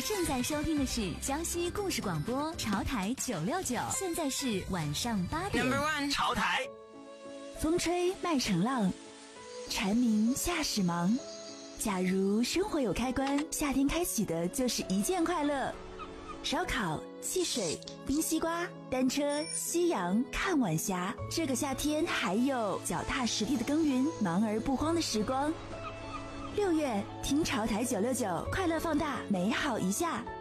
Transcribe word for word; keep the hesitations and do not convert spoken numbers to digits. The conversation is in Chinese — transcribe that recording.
正在收听的是江西故事广播潮台九六九，现在是晚上八点。 Number one， 潮台。 风吹麦城浪，蝉鸣夏始忙。假如生活有开关，夏天开启的就是一件快乐。烧烤、汽水、冰西瓜、单车、夕阳、看晚霞。这个夏天还有脚踏实地的耕耘，忙而不慌的时光。六月，听潮台九六九，快乐放大，美好一下。